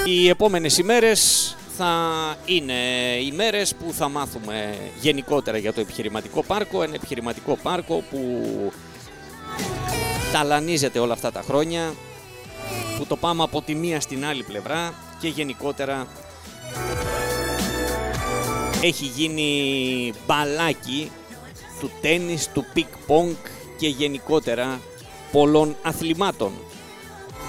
Οι επόμενες ημέρες θα είναι ημέρες που θα μάθουμε γενικότερα για το επιχειρηματικό πάρκο. Ένα επιχειρηματικό πάρκο που ταλανίζεται όλα αυτά τα χρόνια, που το πάμε από τη μία στην άλλη πλευρά και γενικότερα έχει γίνει μπαλάκι του τένις, του πικ πονγκ και γενικότερα πολλών αθλημάτων.